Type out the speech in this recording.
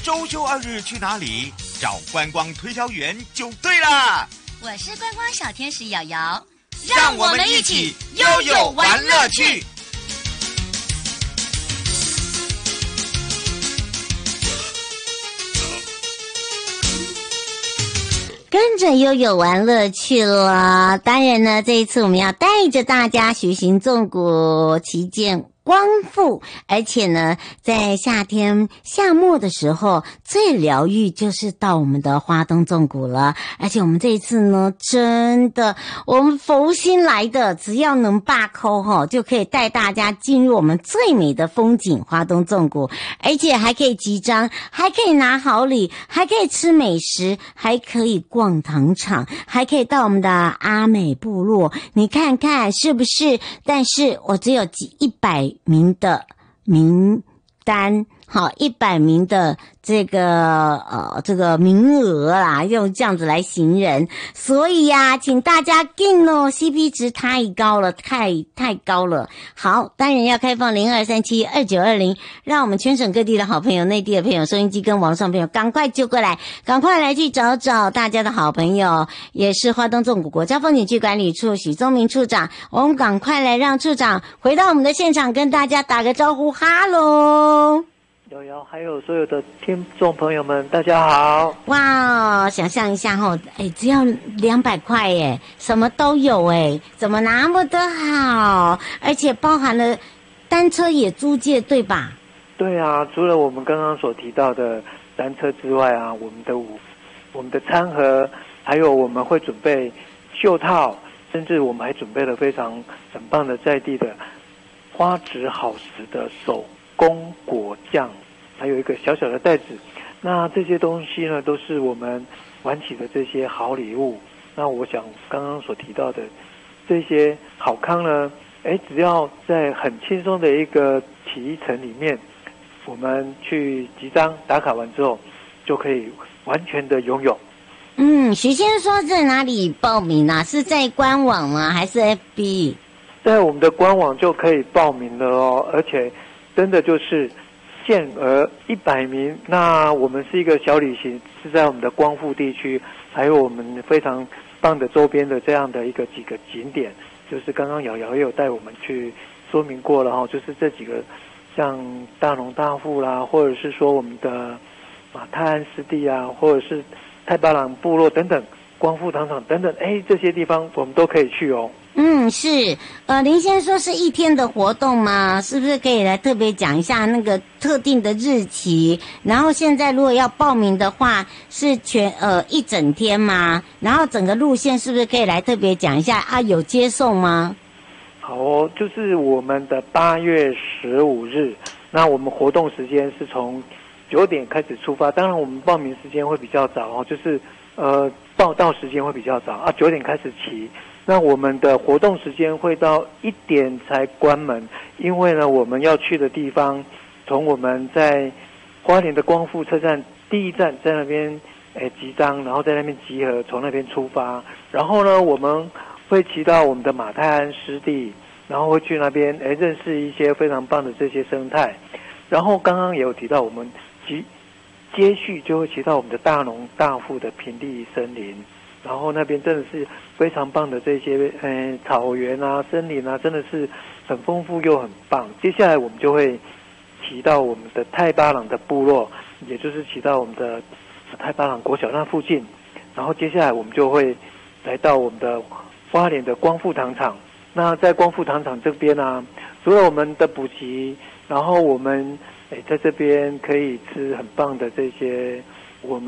周休2日去哪里？找观光推销员就对了。 我是观光小天使瑶瑶， 让我们一起悠悠玩乐趣。 跟着悠悠玩乐趣了。当然呢，这一次我们要带着大家徐行纵谷，旗舰光复，而且呢，在夏天夏末的时候，最疗愈就是到我们的花东纵谷了。而且我们这一次呢，真的，我们佛心来的，只要能罢扣齁，就可以带大家进入我们最美的风景花东纵谷，而且还可以集章，还可以拿好礼，还可以吃美食，还可以逛糖厂，还可以到我们的阿美部落，你看看是不是？但是我只有100名的名单，好，100名的这个名额啦，用这样子来形容。所以呀，请大家进哦 ，CP 值太高了，太高了。好，当然要开放02372920，让我们全省各地的好朋友、内地的朋友、收音机跟网上朋友赶快就过来，赶快来去找找大家的好朋友，也是花东纵谷国家风景区管理处许宗明处长，我们赶快来让处长回到我们的现场，跟大家打个招呼，哈喽。 瑶瑶，还有所有的听众朋友们，大家好！ 哇，想象一下只要200块耶，什么都有哎，怎么那么的好？而且包含了单车也租借，对吧？ 对啊，除了我们刚刚所提到的单车之外啊，我们的餐盒，还有我们会准备袖套，甚至我们还准备了很棒的在地的花质好食的手工果酱，还有一个小小的袋子。那这些东西呢，都是我们玩起的这些好礼物。那我想刚刚所提到的这些好康呢，只要在很轻松的一个骑程里面，我们去集章打卡完之后，就可以完全的拥有。 许先生说在哪里报名啊？是在官网吗？还是 FB？ 在我们的官网就可以报名了哦，而且真的就是限额100名。那我们是一个小旅行，是在我们的光复地区，还有我们非常棒的周边的这样的几个景点，就是刚刚瑶瑶也有带我们去说明过了哈，就是这几个像大农大富啦，或者是说我们的马太安湿地啊，或者是太巴朗部落等等，光复糖厂等等，这些地方我们都可以去哦。 是，林先生说是1天的活动吗？是不是可以来特别讲一下那个特定的日期？然后现在如果要报名的话，是1整天吗？然后整个路线是不是可以来特别讲一下啊？有接送吗？ 好哦，就是我们的8月15日，那我们活动时间是从9点开始出发，当然我们报名时间会比较早哦，就是报到时间会比较早啊，9点开始骑。那我们的活动时间会到1点才关门，因为呢，我们要去的地方，从我们在花莲的光复车站第1站在那边集章，然后在那边集合，从那边出发，然后呢，我们会骑到我们的马太安湿地，然后会去那边认识一些非常棒的这些生态，然后刚刚也有提到我们接续就会骑到我们的大农大富的平地森林。然后那边真的是非常棒的这些草原啊、森林啊，真的是很丰富又很棒。接下来我们就会骑到我们的太巴朗的部落，也就是骑到我们的太巴朗国小那附近。然后接下来我们就会来到我们的花莲的光复糖厂。那在光复糖厂这边啊，除了我们的补给，然后我们在这边可以吃很棒的这些